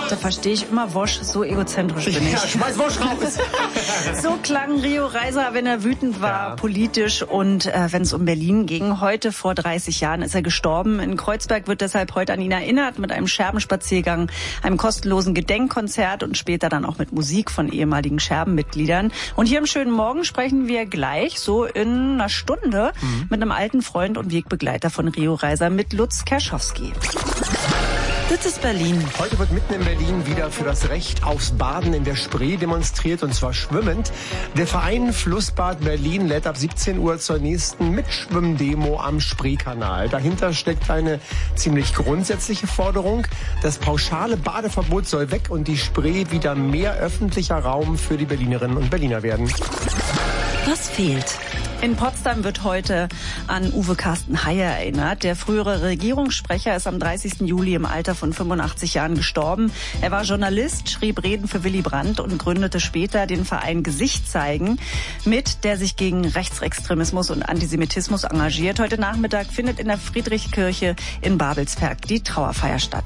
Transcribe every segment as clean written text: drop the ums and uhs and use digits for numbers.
Da verstehe ich immer Wosch, so egozentrisch bin ich. Ja, schmeiß Wosch raus! So klang Rio Reiser, wenn er wütend war, politisch und wenn es um Berlin ging. Heute, vor 30 Jahren, ist er gestorben. In Kreuzberg wird deshalb heute an ihn erinnert mit einem Scherbenspaziergang, einem kostenlosen Gedenkkonzert und später dann auch mit Musik von ehemaligen Scherbenmitgliedern. Und hier im Schönen Morgen sprechen wir gleich, so in einer Stunde, mit einem alten Freund und Wegbegleiter von Rio Reiser, mit Lutz Kerschowski. Das ist Berlin. Heute wird mitten in Berlin wieder für das Recht aufs Baden in der Spree demonstriert, und zwar schwimmend. Der Verein Flussbad Berlin lädt ab 17 Uhr zur nächsten Mitschwimmdemo am Spreekanal. Dahinter steckt eine ziemlich grundsätzliche Forderung. Das pauschale Badeverbot soll weg und die Spree wieder mehr öffentlicher Raum für die Berlinerinnen und Berliner werden. Was fehlt? In Potsdam wird heute an Uwe Carsten Heyer erinnert. Der frühere Regierungssprecher ist am 30. Juli im Alter von 85 Jahren gestorben. Er war Journalist, schrieb Reden für Willy Brandt und gründete später den Verein Gesicht zeigen, mit der sich gegen Rechtsextremismus und Antisemitismus engagiert. Heute Nachmittag findet in der Friedrichskirche in Babelsberg die Trauerfeier statt.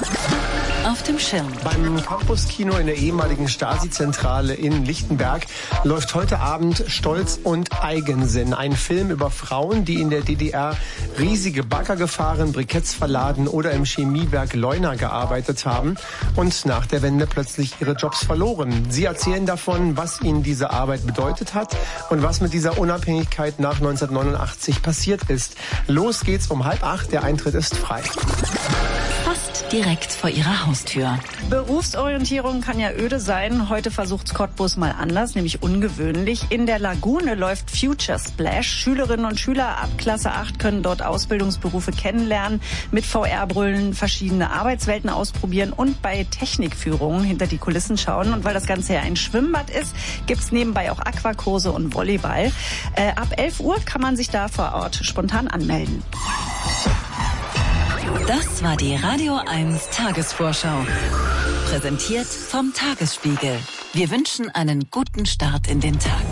Auf dem Schirm. Beim Campus-Kino in der ehemaligen Stasi-Zentrale in Lichtenberg läuft heute Abend Stolz und Eigensinn. Ein Film über Frauen, die in der DDR riesige Bagger gefahren, Briketts verladen oder im Chemiewerk Leuna gearbeitet haben und nach der Wende plötzlich ihre Jobs verloren. Sie erzählen davon, was ihnen diese Arbeit bedeutet hat und was mit dieser Unabhängigkeit nach 1989 passiert ist. Los geht's um 7:30. Der Eintritt ist frei. Direkt vor ihrer Haustür. Berufsorientierung kann ja öde sein. Heute versucht's Cottbus mal anders, nämlich ungewöhnlich. In der Lagune läuft Future Splash. Schülerinnen und Schüler ab Klasse 8 können dort Ausbildungsberufe kennenlernen, mit VR-Brillen verschiedene Arbeitswelten ausprobieren und bei Technikführungen hinter die Kulissen schauen. Und weil das Ganze ja ein Schwimmbad ist, gibt's nebenbei auch Aquakurse und Volleyball. Ab 11 Uhr kann man sich da vor Ort spontan anmelden. Das war die Radio 1 Tagesvorschau. Präsentiert vom Tagesspiegel. Wir wünschen einen guten Start in den Tag.